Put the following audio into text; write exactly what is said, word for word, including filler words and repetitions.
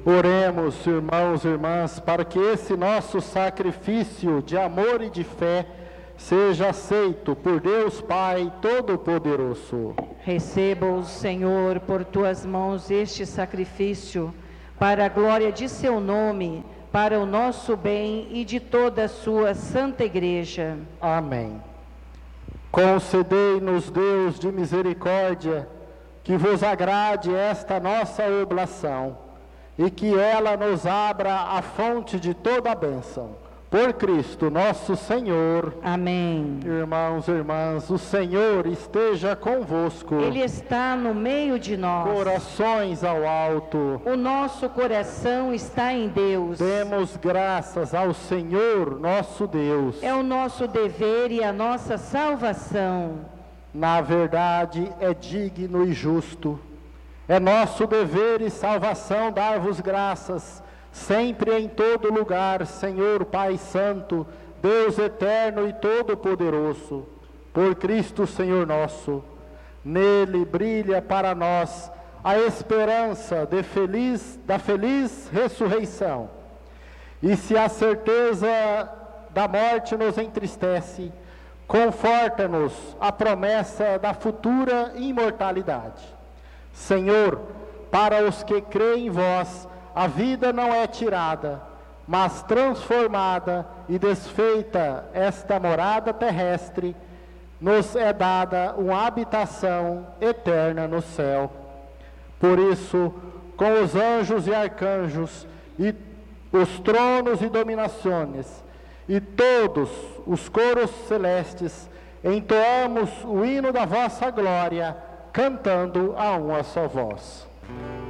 Oremos, irmãos e irmãs, para que esse nosso sacrifício de amor e de fé seja aceito por Deus Pai Todo-Poderoso. Receba-o, Senhor, por tuas mãos este sacrifício, para a glória de seu nome, para o nosso bem e de toda a sua santa igreja. Amém. Concedei-nos, Deus de misericórdia, que vos agrade esta nossa oblação, e que ela nos abra a fonte de toda a bênção. Por Cristo nosso Senhor. Amém. Irmãos e irmãs, o Senhor esteja convosco. Ele está no meio de nós. Corações ao alto. O nosso coração está em Deus. Demos graças ao Senhor nosso Deus. É o nosso dever e a nossa salvação. Na verdade, é digno e justo. É nosso dever e salvação dar-vos graças, sempre e em todo lugar, Senhor Pai Santo, Deus eterno e todo-poderoso, por Cristo Senhor nosso. Nele brilha para nós a esperança de feliz, da feliz ressurreição. E se a certeza da morte nos entristece, conforta-nos a promessa da futura imortalidade. Senhor, para os que creem em vós, a vida não é tirada, mas transformada e desfeita esta morada terrestre, nos é dada uma habitação eterna no céu. Por isso, com os anjos e arcanjos, e os tronos e dominações, e todos os coros celestes, entoamos o hino da vossa glória, cantando a uma só voz.